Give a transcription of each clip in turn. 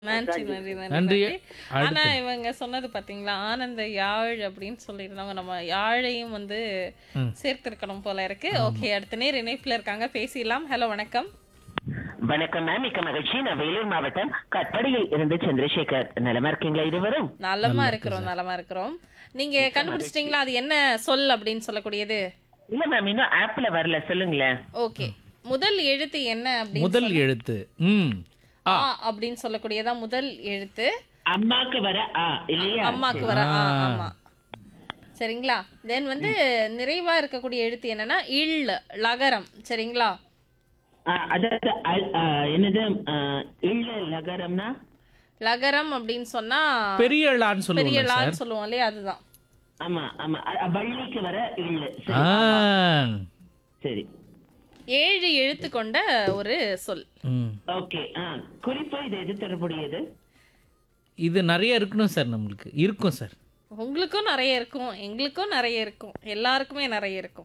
நன்றி, தேங்க்யூ. நன்றி, நன்றி, நன்றி. நன்றி. ஆனா அடுத்து. இவங்க சொன்னது பாத்தீங்களா, ஆனந்த யாழ் அப்படின்னு சொல்லியிருந்தவங்க நம்ம யாழையும் வந்து ம். சேர்த்திருக்கணும் போல இருக்கு. ஓகே, அடுத்த நேர் இணைப்புல இருக்காங்க, பேசிடலாம். ஹலோ, வணக்கம். வணக்கம் மேம், மிக்க மகிழ்ச்சி. நான் வேலூர் மாவட்டம் கட்படியில் இருந்து சந்திரசேகர். நலமா இருக்கீங்களா இருவரும்? நலமா இருக்கிறோம், நலமா இருக்கிறோம். நீங்க கண்டுபிடிச்சிட்டீங்களா அது என்ன சொல் அப்படின்னு சொல்லக்கூடியது? இல்ல மேம், இன்னும் ஆப்ல வரல, சொல்லுங்களேன். ஓகே, முதல் எழுத்து என்ன அப்படின்னு முதல் எழுத்து ம் ஆ. ஆ அப்படின்னு சொல்லக்கூடியதா முதல் எழுத்து. அம்மாக்கு வர ஆ இல்லையா? அம்மாக்கு வர ஆ, ஆ. ஆமா. சரிங்களா? தென் வந்து நிறைவா இருக்கக்கூடிய எழுத்து என்னன்னா இல், லகரம். சரிங்களா? அதாவது என்னது இல்ல லகரம்னா? லகரம் அப்படின்னு சொன்னா பெரிய ழான்னு பெரிய சொல்லுவாங்க லான்னு சார். சொல்லுவோம் இல்லையா, அதுதான். ஆமா ஆமா, வள்ளிக்கு வர இல்ல. ஆ. சரி, 7 எழுத்து கொண்ட ஒரு சொல். ம். ஓகே. குறிப்பா இது எது தொடர்புடையது? இது நிறைய இருக்கணும் சார், நம்மளுக்கு இருக்கும் சார். உங்களுக்கும் நிறைய இருக்கும், எங்களுக்கும் நிறைய இருக்கும், எல்லாருக்குமே நிறைய இருக்கும்.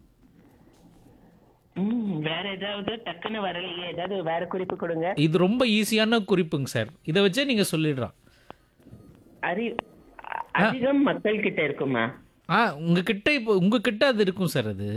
வேற ஏதாவது டக்குன்னு வரலையே, ஏதாவது வேற குறிப்பு கொடுங்க. இது ரொம்ப ஈஸியான குறிப்புங்க சார், இதை வச்சே நீங்க சொல்லிடுறான். அதிகம் மக்கள் கிட்ட இருக்குமா? உங்ககிட்ட இப்போ உங்ககிட்ட அது இருக்கும் சார். அது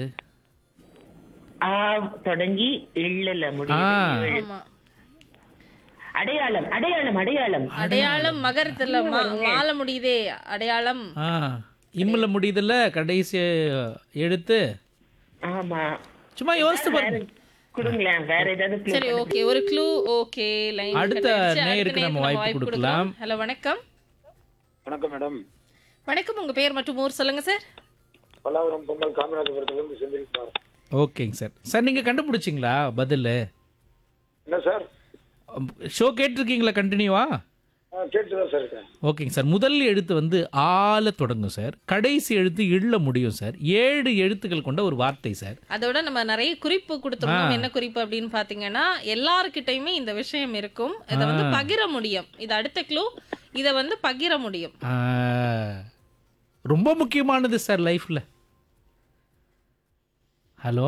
தொடங்கி இல்ல முடியும். ஆமா, அடையாளம் அடையாளம் அடையாளம். அடையாளம் மகரத்துல மால முடியுதே, அடையாளம். ஆ இம்முல முடியுதுல்ல கடைசி எழுத்து. ஆமா, சும்மா யோசித்து பாருங்க. கொடுங்களேன், வேற ஏதாவது clue சரி, ஓகே, ஒரு க்ளூ. ஓகே, லைன் அடுத்த நேயருக்கு நம்ம வாய்ப்பு கொடுக்கலாம். ஹலோ, வணக்கம். வணக்கம் மேடம். வணக்கம், உங்க பேர் மற்றும் ஊர் சொல்லுங்க சார். பல்லாவரம் பொங்கல் காமராஜபுரத்துலேருந்து செந்தில்குமார். ஓகேங்க சார். சார் நீங்கள் கண்டுபிடிச்சிங்களா பதில்? என்ன சார்? ஷோ கேட்டிருக்கீங்களா கண்டினியூவா? கேட்டுதான் சார் இருக்கேன். ஓகேங்க சார். முதல் எழுத்து வந்து ஆல தொடங்கும் சார், கடைசி எழுத்து இள்ள முடியும் சார். 7 எழுத்துக்கள் கொண்ட ஒரு வார்த்தை சார். அதோட நம்ம நிறைய குறிப்பு கொடுத்துருந்தோம். என்ன குறிப்பு அப்படின்னு பாத்தீங்கன்னா, எல்லார்கிட்டயுமே இந்த விஷயம் இருக்கும், இதை வந்து பகிர முடியும். இது அடுத்த க்ளூ, இதை வந்து பகிர முடியும். ஆ, ரொம்ப முக்கியமானது சார் லைஃப்ல. ஹலோ,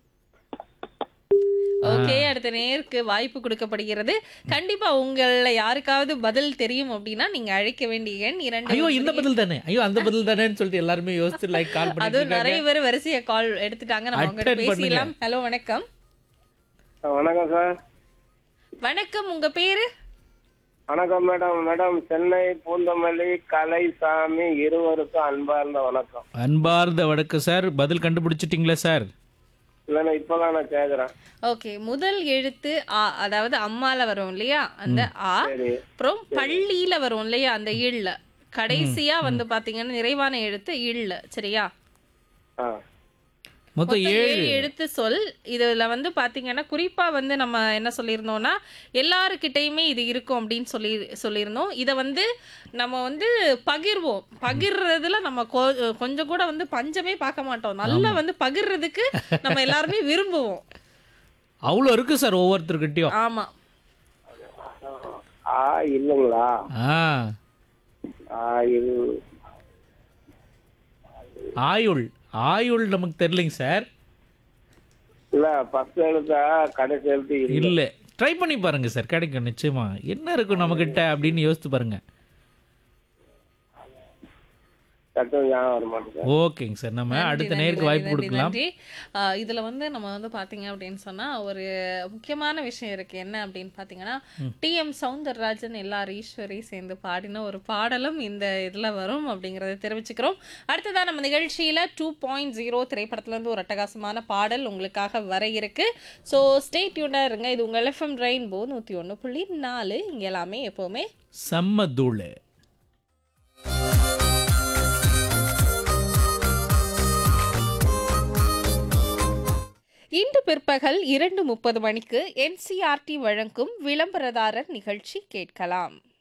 ஓகே, அடுத்த நேருக்கு வாய்ப்பு கொடுக்கப்படுகிறது. கண்டிப்பா உங்கள யாருக்காவது பதில் தெரியும் அப்படின்னா நீங்க அழைக்க வேண்டிய எண் 2. ஐயோ இந்த பதில் தானே, ஐயோ அந்த பதில் தானேன்னு சொல்லிட்டு எல்லாருமே யோசிச்சு லைக் கால் அது பண்ணிட்டு நிறைய பேர் வரிசையா கால் எடுத்துட்டாங்க. நம்ம அவங்க Attend பேசிடலாம். ஹலோ, வணக்கம். வணக்கம் சார். வணக்கம், உங்க பேரு? வணக்கம் மேடம். மேடம், சென்னை பூந்தமல்லி கலைசாமி இருவருக்கும் அன்பார்ந்த வணக்கம். அன்பார்ந்த வணக்கம் சார். பதில் கண்டுபிடிச்சிட்டீங்களா சார்? இல்லைன்னா இப்பதான் நான் கேக்குறேன். ஓகே, முதல் எழுத்து ஆ, அதாவது அம்மால வரும் இல்லையா அந்த ஆ, சரி. அப்புறம் பள்ளியில வரும் இல்லையா அந்த இல், கடைசியா வந்து பாத்தீங்கன்னா நிறைவான எழுத்து இல். சரியா? ஆ மொத்தம் 7. 7 எழுத்து சொல். இதுல வந்து பாத்தீங்கன்னா குறிப்பா வந்து நம்ம என்ன சொல்லியிருந்தோம்னா, எல்லாருக்கிட்டையுமே இது இருக்கும் அப்படின்னு சொல்லியிருந்தோம். இதை வந்து நம்ம வந்து பகிர்வோம். பகிர்றதுல நம்ம கொஞ்சம் கூட வந்து பஞ்சமே பார்க்க மாட்டோம். நல்லா வந்து பகிர்றதுக்கு நம்ம எல்லாருமே விரும்புவோம். அவ்வளோ இருக்கு சார் ஒவ்வொருத்தருக்கிட்டையும். ஆமா, இல்லைங்களா? ஆ இது ஆயுள் ஆயுள் நமக்கு தெரியலைங்க சார். இல்ல, ஃபர்ஸ்ட் எழுத்தா கடைசி எழுத்து இல்ல. இல்லை, ட்ரை பண்ணி பாருங்க சார், கிடைக்கும் நிச்சயமா. என்ன இருக்கும் நம்மக்கிட்ட அப்படின்னு யோசித்து பாருங்க. சட்டம் ஞாபகம் வர மாட்டேங்குது. ஓகேங்க சார், நம்ம அடுத்த நேருக்கு வாய்ப்பு கொடுக்கலாம். நன்றி. இதுல வந்து நம்ம வந்து பாத்தீங்க அப்படின்னு சொன்னா ஒரு முக்கியமான விஷயம் இருக்கு. என்ன அப்படின்னு பாத்தீங்கன்னா, டி.எம். சௌந்தரராஜன் எல்லார் ஈஸ்வரி சேர்ந்து பாடின ஒரு பாடலும் இந்த இதுல வரும் அப்படிங்கறத தெரிவிச்சுக்கிறோம். அடுத்ததான் நம்ம நிகழ்ச்சியில 2.0 திரைப்படத்துல இருந்து ஒரு அட்டகாசமான பாடல் உங்களுக்காக வர இருக்கு. ஸோ ஸ்டே டியூனா இருங்க. இது உங்கள் எஃப்எம் ரெயின்போ 101.4. இங்க எல்லாமே எப்பவுமே செம்ம தூள். இன்று பிற்பகல் 2:30 மணிக்கு NCERT வழங்கும் விளம்பரதாரர் நிகழ்ச்சி கேட்கலாம்.